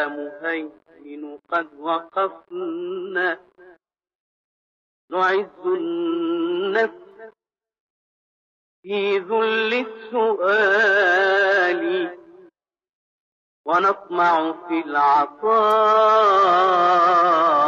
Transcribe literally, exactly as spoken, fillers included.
مهيمن قد وقفنا نعز النفس في ذل السؤال ونطمع في العطاء